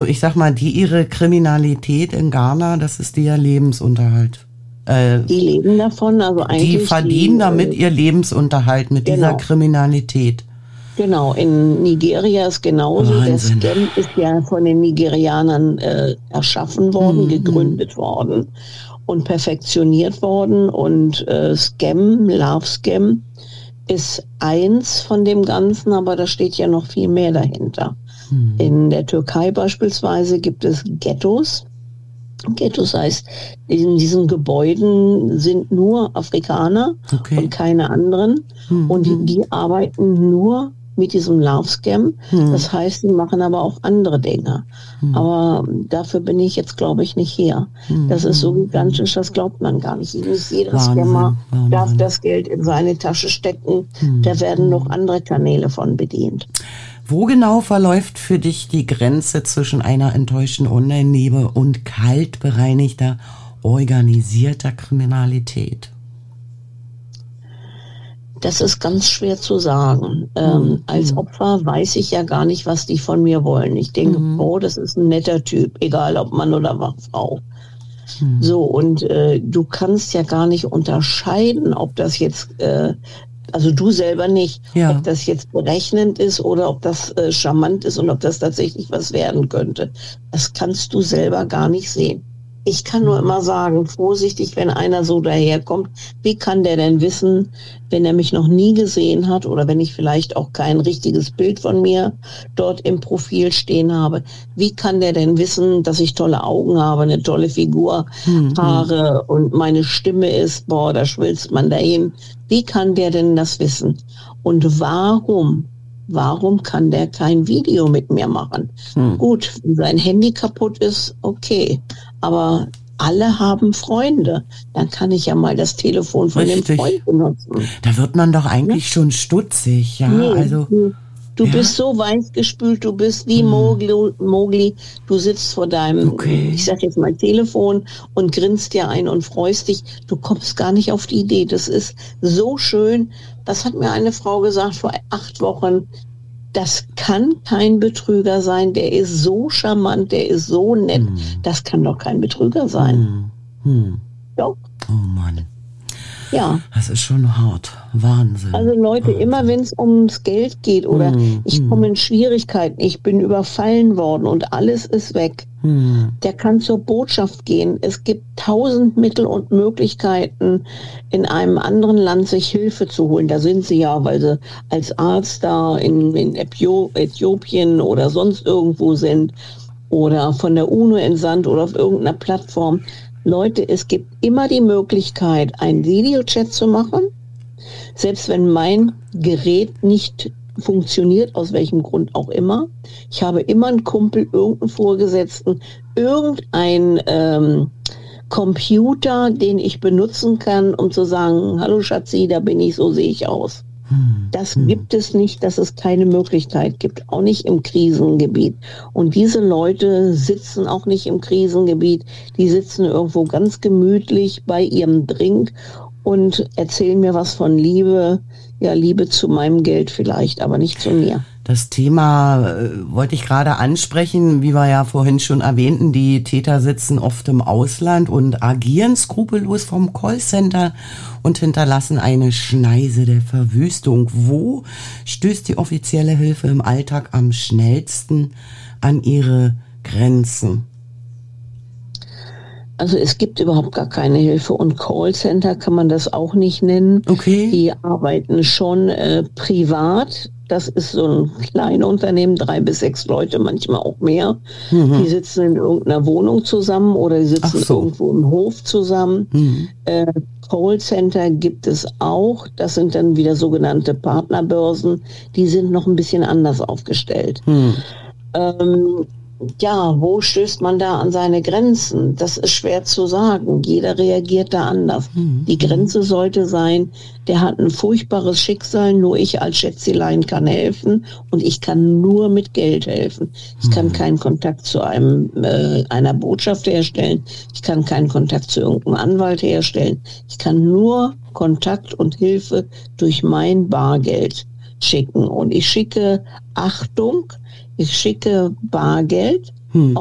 ich sag mal, ihre Kriminalität in Ghana, das ist ihr Lebensunterhalt. Die leben davon, also eigentlich. Die verdienen damit ihr Lebensunterhalt mit dieser Kriminalität. Genau, in Nigeria ist genauso. Wahnsinn. Der Scam ist ja von den Nigerianern erschaffen worden, gegründet worden und perfektioniert worden. Und Love Scam ist eins von dem Ganzen, aber da steht ja noch viel mehr dahinter. In der Türkei beispielsweise gibt es Ghettos. Ghettos heißt, in diesen Gebäuden sind nur Afrikaner und keine anderen. Und die arbeiten nur mit diesem Love Scam. Das heißt, sie machen aber auch andere Dinge. Aber dafür bin ich jetzt, glaube ich, nicht hier. Das ist so gigantisch, das glaubt man gar nicht. Nicht jeder Scammer darf das Geld in seine Tasche stecken. Da werden noch andere Kanäle von bedient. Wo genau verläuft für dich die Grenze zwischen einer enttäuschten Online-Liebe und kalt bereinigter, organisierter Kriminalität? Das ist ganz schwer zu sagen. Als Opfer weiß ich ja gar nicht, was die von mir wollen. Ich denke, das ist ein netter Typ, egal ob Mann oder Frau. So, und du kannst ja gar nicht unterscheiden, ob das jetzt also du selber nicht, ob das jetzt berechnend ist oder ob das charmant ist und ob das tatsächlich was werden könnte. Das kannst du selber gar nicht sehen. Ich kann nur immer sagen, vorsichtig, wenn einer so daherkommt, wie kann der denn wissen, wenn er mich noch nie gesehen hat oder wenn ich vielleicht auch kein richtiges Bild von mir dort im Profil stehen habe, wie kann der denn wissen, dass ich tolle Augen habe, eine tolle Figur, Haare und meine Stimme ist, da schwilzt man dahin. Wie kann der denn das wissen? Und warum kann der kein Video mit mir machen? Gut, wenn sein Handy kaputt ist, okay. Aber alle haben Freunde. Dann kann ich ja mal das Telefon von dem Freund benutzen. Da wird man doch eigentlich schon stutzig. Ja, nee, also du bist so weichgespült, du bist wie Mowgli. Du sitzt vor deinem, ich sag jetzt mal Telefon und grinst dir ein und freust dich. Du kommst gar nicht auf die Idee. Das ist so schön. Das hat mir eine Frau gesagt vor 8 Wochen. Das kann kein Betrüger sein, der ist so charmant, der ist so nett. Das kann doch kein Betrüger sein. Doch. Oh Mann. Ja. Das ist schon hart. Wahnsinn. Also Leute, Wahnsinn. immer wenn es ums Geld geht oder ich komme in Schwierigkeiten, ich bin überfallen worden und alles ist weg, der kann zur Botschaft gehen. Es gibt 1000 Mittel und Möglichkeiten, in einem anderen Land sich Hilfe zu holen. Da sind sie ja, weil sie als Arzt da in Äthiopien oder sonst irgendwo sind oder von der UNO entsandt oder auf irgendeiner Plattform. Leute, es gibt immer die Möglichkeit, einen Videochat zu machen, selbst wenn mein Gerät nicht funktioniert, aus welchem Grund auch immer. Ich habe immer einen Kumpel, irgendeinen Vorgesetzten, irgendein Computer, den ich benutzen kann, um zu sagen, hallo Schatzi, da bin ich, so sehe ich aus. Das gibt es nicht, dass es keine Möglichkeit gibt, auch nicht im Krisengebiet. Und diese Leute sitzen auch nicht im Krisengebiet, die sitzen irgendwo ganz gemütlich bei ihrem Drink und erzählen mir was von Liebe. Ja, Liebe zu meinem Geld vielleicht, aber nicht zu mir. Das Thema wollte ich gerade ansprechen, wie wir ja vorhin schon erwähnten, die Täter sitzen oft im Ausland und agieren skrupellos vom Callcenter und hinterlassen eine Schneise der Verwüstung. Wo stößt die offizielle Hilfe im Alltag am schnellsten an ihre Grenzen? Also es gibt überhaupt gar keine Hilfe und Callcenter kann man das auch nicht nennen. Okay. Die arbeiten schon privat. Das ist so ein kleines Unternehmen, 3 bis 6 Leute, manchmal auch mehr. Die sitzen in irgendeiner Wohnung zusammen oder die sitzen irgendwo im Hof zusammen. Callcenter gibt es auch. Das sind dann wieder sogenannte Partnerbörsen. Die sind noch ein bisschen anders aufgestellt. Ja, wo stößt man da an seine Grenzen? Das ist schwer zu sagen. Jeder reagiert da anders. Die Grenze sollte sein, der hat ein furchtbares Schicksal, nur ich als Schätzelein kann helfen und ich kann nur mit Geld helfen. Ich kann keinen Kontakt zu einer Botschaft herstellen. Ich kann keinen Kontakt zu irgendeinem Anwalt herstellen. Ich kann nur Kontakt und Hilfe durch mein Bargeld schicken. Und ich schicke Achtung, ich schicke Bargeld